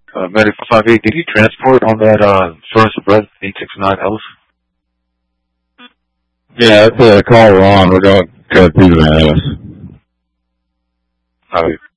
Medic 558, did you transport on that source of breath 869 Ellis? Yeah, that's the call we're on. We're going to Peter Annis. Alright.